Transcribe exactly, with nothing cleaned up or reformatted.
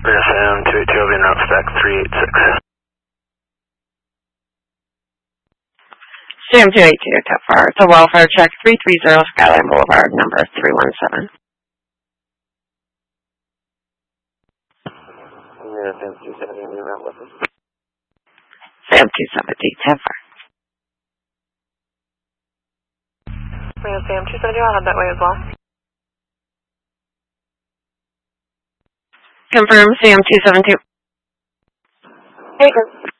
Sam two eight two will be in route stack three eight six. Sam two eight two, Tough Fire. It's a welfare check, three three zero Skyline Boulevard, number three one seven. Yeah, Sam two seventy, new route with us. Sam two seventy, Tough Fire. Yeah, Sam two seventy, I'll head that way as well. Confirm, Sam two seventy-two. Hey,